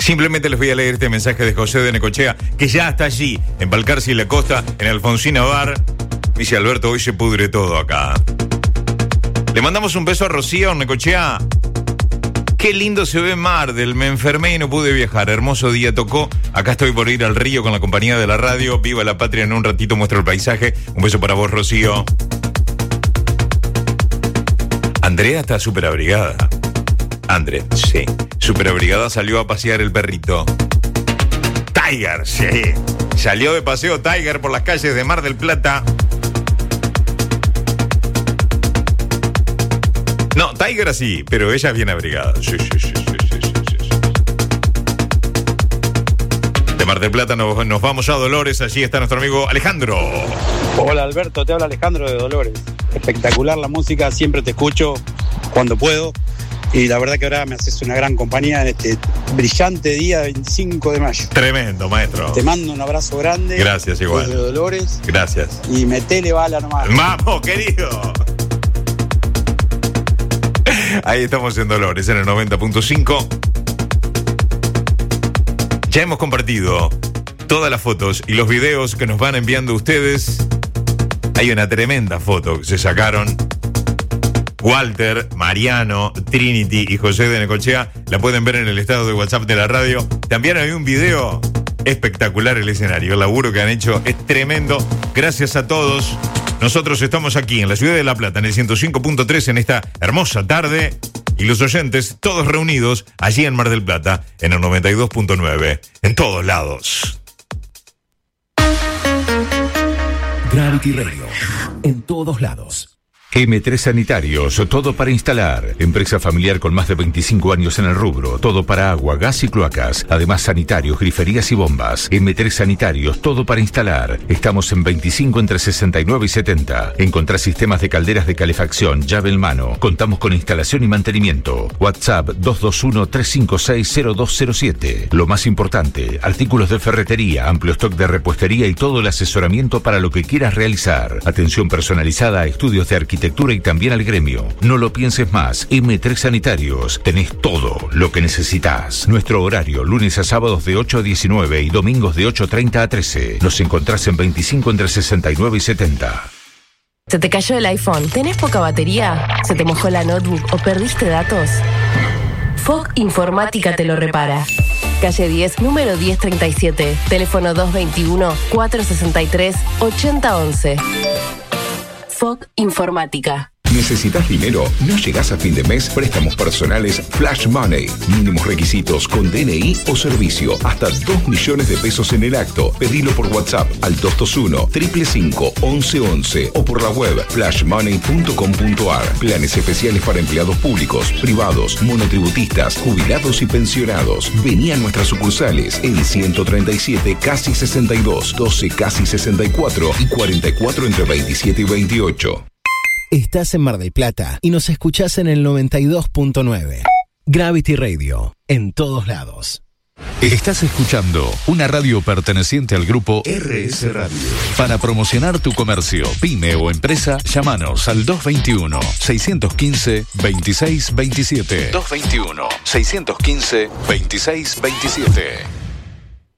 Simplemente les voy a leer este mensaje de José de Necochea, que ya está allí, en Balcarce y la Costa, en Alfonsina Bar. Dice Alberto, hoy se pudre todo acá. Le mandamos un beso a Rocío, Necochea. Qué lindo se ve Mar del, me enfermé y no pude viajar. Hermoso día tocó. Acá estoy por ir al río con la compañía de la radio. Viva la patria, en un ratito muestro el paisaje. Un beso para vos, Rocío. Andrea está súper abrigada. Andrea, sí. Súper abrigada, salió a pasear el perrito. Tiger, sí. Salió de paseo Tiger por las calles de Mar del Plata. No, Tiger así, pero ella es bien abrigada. Sí. De Mar del Plata nos vamos a Dolores. Allí está nuestro amigo Alejandro. Hola Alberto, te habla Alejandro de Dolores. Espectacular la música, siempre te escucho cuando puedo. Y la verdad que ahora me haces una gran compañía en este brillante día 25 de mayo. Tremendo, maestro. Te mando un abrazo grande. Gracias, igual. Desde Dolores. Gracias. Y metele bala nomás. ¡Vamos, querido! Ahí estamos en Dolores, en el 90.5. Ya hemos compartido todas las fotos y los videos que nos van enviando ustedes. Hay una tremenda foto que se sacaron Walter, Mariano, Trinity y José de Necochea. La pueden ver en el estado de WhatsApp de la radio. También hay un video espectacular, el escenario. El laburo que han hecho es tremendo. Gracias a todos. Nosotros estamos aquí en la ciudad de La Plata, en el 105.3, en esta hermosa tarde. Y los oyentes, todos reunidos allí en Mar del Plata, en el 92.9. En todos lados. Gravity Radio. En todos lados. M3 Sanitarios, todo para instalar. Empresa familiar con más de 25 años en el rubro. Todo para agua, gas y cloacas. Además sanitarios, griferías y bombas. M3 Sanitarios, todo para instalar. Estamos en 25 entre 69 y 70. Encontrá sistemas de calderas de calefacción, llave en mano. Contamos con instalación y mantenimiento. WhatsApp 221-356-0207. Lo más importante, artículos de ferretería, amplio stock de repuestería y todo el asesoramiento para lo que quieras realizar. Atención personalizada a estudios de arquitectura y también al gremio. No lo pienses más. M3 Sanitarios. Tenés todo lo que necesitas. Nuestro horario, lunes a sábados de 8 a 19 y domingos de 8:30 a 13. Nos encontrás en 25 entre 69 y 70. ¿Se te cayó el iPhone? ¿Tenés poca batería? ¿Se te mojó la notebook o perdiste datos? FOC Informática te lo repara. Calle 10, número 1037. Teléfono 221-463-8011. FOC Informática. ¿Necesitas dinero? ¿No llegás a fin de mes? Préstamos personales Flash Money. Mínimos requisitos con DNI o servicio. Hasta 2 millones de pesos en el acto. Pedilo por WhatsApp al 221-555-1111 o por la web flashmoney.com.ar. Planes especiales para empleados públicos, privados, monotributistas, jubilados y pensionados. Vení a nuestras sucursales en 137 casi 62, 12 casi 64 y 44 entre 27 y 28. Estás en Mar del Plata y nos escuchás en el 92.9. Gravity Radio, en todos lados. Estás escuchando una radio perteneciente al grupo RS Radio. Para promocionar tu comercio, pyme o empresa, llámanos al 221-615-2627. 221-615-2627.